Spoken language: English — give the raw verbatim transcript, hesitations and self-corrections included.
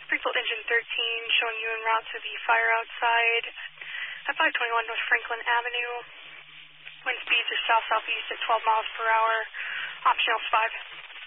Springfield Engine thirteen, showing you en route to the fire outside at five twenty-one North Franklin Avenue. Wind speeds are south-southeast at twelve miles per hour. Option L five.